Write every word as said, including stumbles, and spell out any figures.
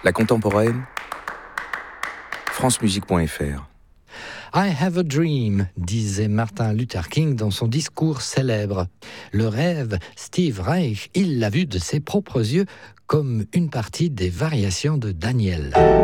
La contemporaine, francemusique point f r. I have a dream, disait Martin Luther King dans son discours célèbre. Le rêve, Steve Reich, il l'a vu de ses propres yeux comme une partie des variations de Daniel.